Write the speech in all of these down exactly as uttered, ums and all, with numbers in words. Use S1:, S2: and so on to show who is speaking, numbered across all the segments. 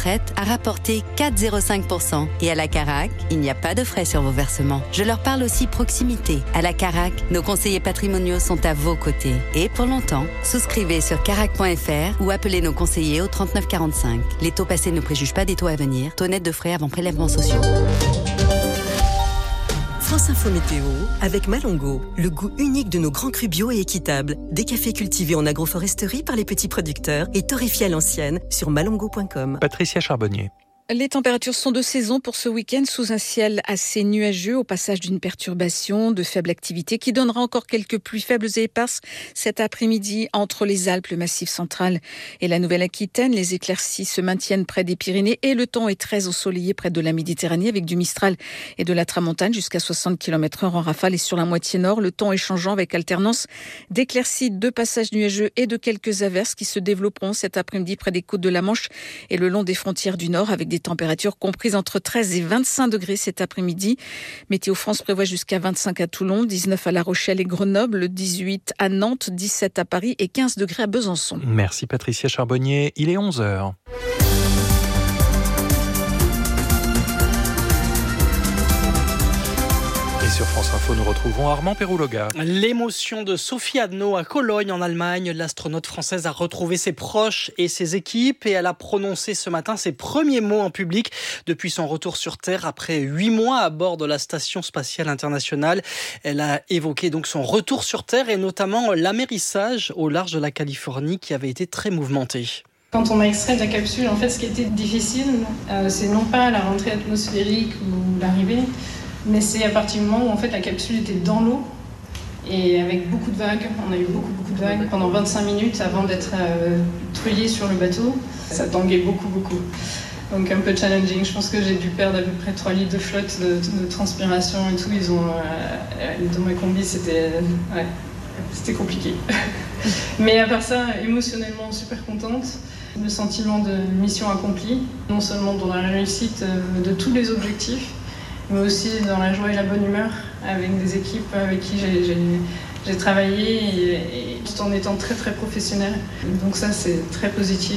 S1: retraite a rapporté quatre virgule zéro cinq pour cent. Et à la Carac, il n'y a pas de frais sur vos versements. Je leur parle aussi proximité. À la Carac, nos conseillers patrimoniaux sont à vos côtés. Et pour longtemps, souscrivez sur carac point f r ou appelez nos conseillers au trente-neuf quarante-cinq. Les taux passés ne préjugent pas des taux à venir. Taux net de frais avant prélèvements sociaux.
S2: France Info Météo avec Malongo, le goût unique de nos grands crus bio et équitables. Des cafés cultivés en agroforesterie par les petits producteurs et torréfiés à l'ancienne sur malongo point com.
S3: Patricia Charbonnier.
S4: Les températures sont de saison pour ce week-end sous un ciel assez nuageux au passage d'une perturbation de faible activité qui donnera encore quelques pluies faibles et éparses cet après-midi entre les Alpes, le Massif central et la Nouvelle-Aquitaine. Les éclaircies se maintiennent près des Pyrénées et le temps est très ensoleillé près de la Méditerranée avec du Mistral et de la Tramontane jusqu'à soixante kilomètres heure en rafale et sur la moitié nord. Le temps est changeant avec alternance d'éclaircies, de passages nuageux et de quelques averses qui se développeront cet après-midi près des côtes de la Manche et le long des frontières du nord avec des températures comprises entre treize et vingt-cinq degrés cet après-midi. Météo France prévoit jusqu'à vingt-cinq à Toulon, dix-neuf à La Rochelle et Grenoble, dix-huit à Nantes, dix-sept à Paris et quinze degrés à Besançon.
S3: Merci Patricia Charbonnier. Il est onze heures. Sur France Info, nous retrouvons Armand Pérouloga.
S5: L'émotion de Sophie Adno à Cologne en Allemagne. L'astronaute française a retrouvé ses proches et ses équipes et elle a prononcé ce matin ses premiers mots en public depuis son retour sur Terre après huit mois à bord de la Station spatiale internationale. Elle a évoqué donc son retour sur Terre et notamment l'amérissage au large de la Californie qui avait été très mouvementé.
S6: Quand on m'a extrait de la capsule, en fait, ce qui était difficile, euh, c'est non pas la rentrée atmosphérique ou l'arrivée, mais c'est à partir du moment où en fait la capsule était dans l'eau et avec beaucoup de vagues. On a eu beaucoup beaucoup de vagues pendant vingt-cinq minutes avant d'être euh, treuillé sur le bateau. Ça tanguait beaucoup beaucoup. Donc un peu challenging. Je pense que j'ai dû perdre à peu près trois litres de flotte, de, de transpiration et tout. Ils ont euh, dans ma combi, c'était euh, ouais, c'était compliqué. Mais à part ça, émotionnellement super contente. Le sentiment de mission accomplie, non seulement dans la réussite de tous les objectifs, mais aussi dans la joie et la bonne humeur avec des équipes avec qui j'ai, j'ai, j'ai travaillé et, et tout en étant très très professionnelle. Donc ça c'est très positif.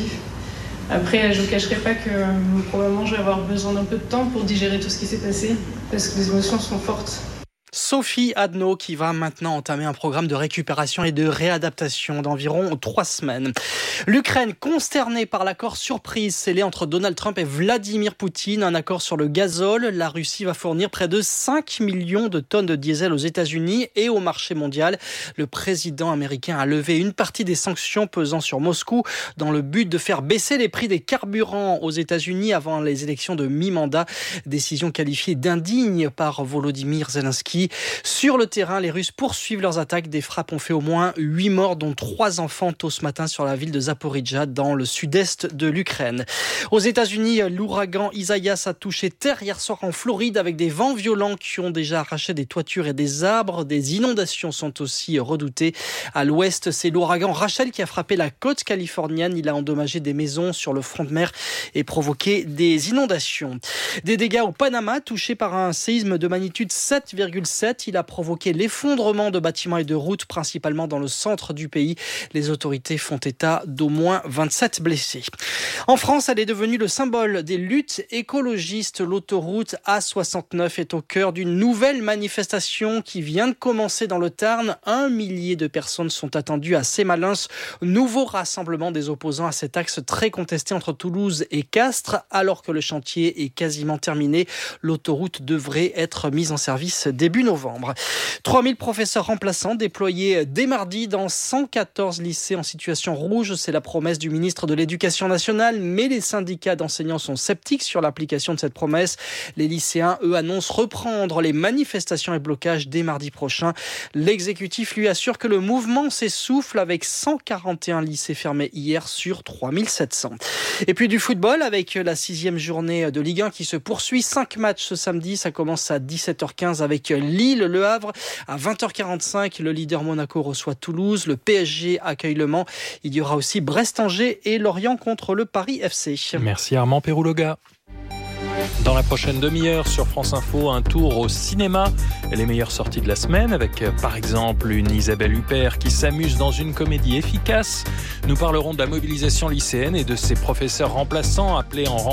S6: Après je ne vous cacherai pas que euh, probablement je vais avoir besoin d'un peu de temps pour digérer tout ce qui s'est passé parce que les émotions sont fortes.
S5: Sophie Adno qui va maintenant entamer un programme de récupération et de réadaptation d'environ trois semaines. L'Ukraine consternée par l'accord surprise scellé entre Donald Trump et Vladimir Poutine, un accord sur le gazole. La Russie va fournir près de cinq millions de tonnes de diesel aux États-Unis et au marché mondial. Le président américain a levé une partie des sanctions pesant sur Moscou dans le but de faire baisser les prix des carburants aux États-Unis avant les élections de mi-mandat. Décision qualifiée d'indigne par Volodymyr Zelensky. Sur le terrain, les Russes poursuivent leurs attaques. Des frappes ont fait au moins huit morts, dont trois enfants tôt ce matin sur la ville de Zaporijjia, dans le sud-est de l'Ukraine. Aux États-Unis, l'ouragan Isaias a touché terre hier soir en Floride avec des vents violents qui ont déjà arraché des toitures et des arbres. Des inondations sont aussi redoutées. À l'ouest, c'est l'ouragan Rachel qui a frappé la côte californienne. Il a endommagé des maisons sur le front de mer et provoqué des inondations. Des dégâts au Panama, touchés par un séisme de magnitude sept virgule sept. Il a provoqué l'effondrement de bâtiments et de routes, principalement dans le centre du pays. Les autorités font état d'au moins vingt-sept blessés. En France, elle est devenue le symbole des luttes écologistes. L'autoroute A soixante-neuf est au cœur d'une nouvelle manifestation qui vient de commencer dans le Tarn. Un millier de personnes sont attendues à Sémalens. Nouveau rassemblement des opposants à cet axe très contesté entre Toulouse et Castres. Alors que le chantier est quasiment terminé, l'autoroute devrait être mise en service début novembre. trois mille professeurs remplaçants déployés dès mardi dans cent quatorze lycées en situation rouge. C'est la promesse du ministre de l'Éducation nationale, mais les syndicats d'enseignants sont sceptiques sur l'application de cette promesse. Les lycéens, eux, annoncent reprendre les manifestations et blocages dès mardi prochain. L'exécutif lui assure que le mouvement s'essouffle avec cent quarante et un lycées fermés hier sur trois mille sept cents. Et puis du football avec la sixième journée de Ligue un qui se poursuit. Cinq matchs ce samedi. Ça commence à dix-sept heures quinze avec Lille, Le Havre. À vingt heures quarante-cinq, le leader Monaco reçoit Toulouse. Le P S G accueille Le Mans. Il y aura aussi Brest-Angers et Lorient contre le Paris F C.
S3: Merci Armand Pérouloga. Dans la prochaine demi-heure sur France Info, un tour au cinéma. Les meilleures sorties de la semaine avec par exemple une Isabelle Huppert qui s'amuse dans une comédie efficace. Nous parlerons de la mobilisation lycéenne et de ses professeurs remplaçants appelés en renfort